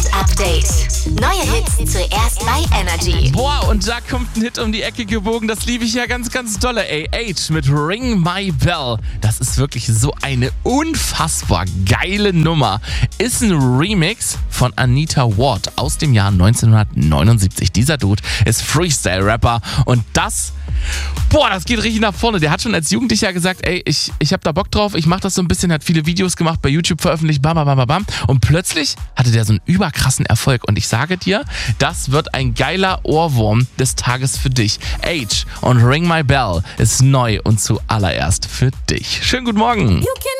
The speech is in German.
Hit-Update. Neue Hits zuerst bei Energy. Boah, und da kommt ein Hit um die Ecke gebogen. Das liebe ich ja ganz, ganz dolle. Age mit Ring My Bell. Das ist wirklich so eine unfassbar geile Nummer. Ist ein Remix von Anita Ward aus dem Jahr 1979. Dieser Dude ist Freestyle-Rapper und das geht richtig nach vorne. Der hat schon als Jugendlicher gesagt, ich hab da Bock drauf, ich mach das so ein bisschen, hat viele Videos gemacht, bei YouTube veröffentlicht, bam. Und plötzlich hatte der so einen überkrassen Erfolg. Und ich sage dir, das wird ein geiler Ohrwurm des Tages für dich. Age und Ring My Bell ist neu und zuallererst für dich. Schönen guten Morgen.